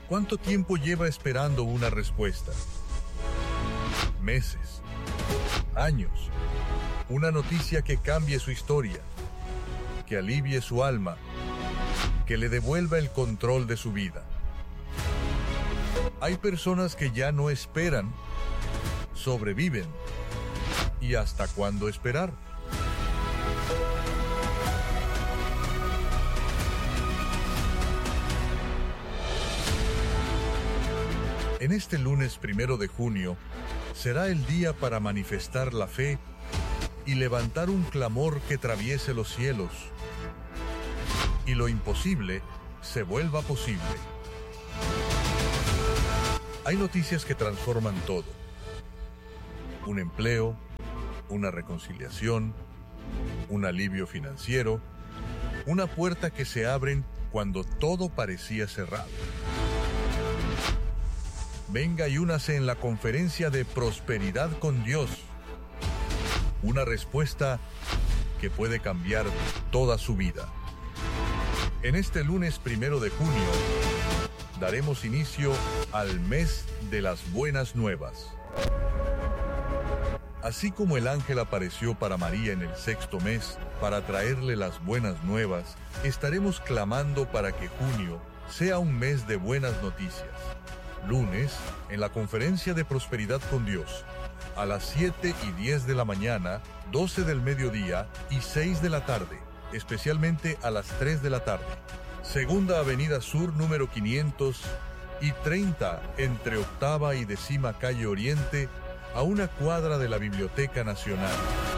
¿Cuánto tiempo lleva esperando una respuesta? Meses, años, una noticia que cambie su historia, que alivie su alma, que le devuelva el control de su vida. Hay personas que ya no esperan, sobreviven. ¿Y hasta cuándo esperar? En este lunes 1 de junio será el día para manifestar la fe y levantar un clamor que atraviese los cielos y lo imposible se vuelva posible. Hay noticias que transforman todo. Un empleo, una reconciliación, un alivio financiero, una puerta que se abre cuando todo parecía cerrado. Venga y únase en la conferencia de Prosperidad con Dios. Una respuesta que puede cambiar toda su vida. En este lunes 1 de junio, daremos inicio al mes de las buenas nuevas. Así como el ángel apareció para María en el 6º mes para traerle las buenas nuevas, estaremos clamando para que junio sea un mes de buenas noticias. Lunes, en la conferencia de Prosperidad con Dios, a las 7:10 de la mañana, 12 del mediodía y 6 de la tarde, especialmente a las 3 de la tarde. Segunda Avenida Sur, número 530, entre 8ª y 10ª Calle Oriente, a una cuadra de la Biblioteca Nacional.